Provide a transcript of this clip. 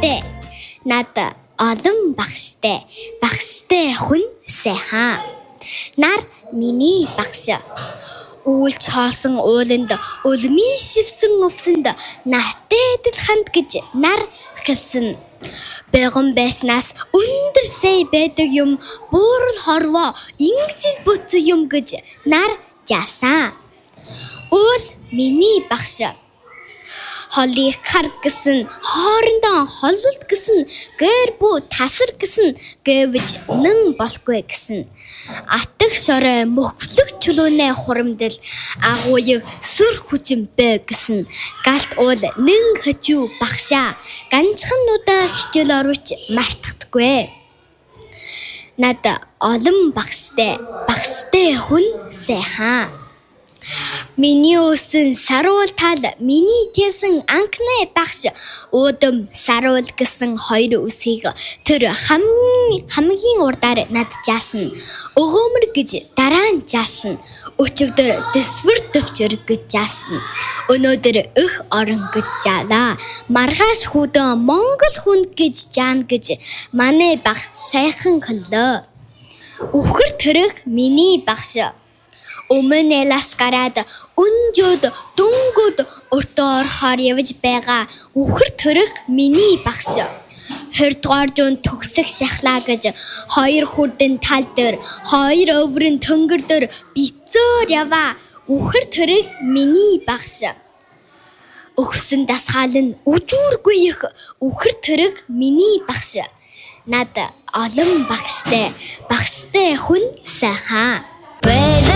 багштай. Над олон багштай хүн сайхан. Нар миний багш. Үүлж хоосон ууланд өлмийн шивсэн өвсөнд наттай ханд гэж нар хэлсэн. Бэгэн байснаас өндөр сая байдаг юм буурал хорвоо ингэж бүтсэн юм гэж нар жаасан. Уул миний багш. Холыг хар гэсэн, хоорондоо холволт гэсэн, гэр бүү тасар гэсэн, гэвж нэн болохгүй гэсэн. Атг шорой мөхлөг чулуунай хурамдал, агууяв сүр хүчин бай гэсэн. Галт уул нэн хачуу багшаа, ганцхануудаа хичээл оруулж мартахдаггүй. Над олон багштай хүн сайхан. Миний өсөн саруул тал, миний гэсэн анхны багш, уудам саруул гэсэн хоёр үсгийг тэр хамгийн урдаар над жаасан. Өгөөмөр гэж дараа нь жаасан. Өчигдөр дэсвэр төвчөр гэж жаасан. Өнөөдөр өх орон гэж жаалаа. Маргааш хүүдэн Монгол хүнд гэж жаана гэж манай багш сайхан хэллээ. Үхэр тэрэг миний багш. Өмнө лас гараад өнжөд дүнгүүд өртөөр хор явж байгаа үхэр тэрэг миний багш. 20 дугаар зуун төгсөх шахлаа гэж хоёр хүрдэн тал дээр хоёр өврөн төнгөр дээр бицээр яваа үхэр тэрэг миний багш. Өгсөн дасгаал нь үжүүргүй их үхэр тэрэг миний багш. Над олон багштай хүн сайхан.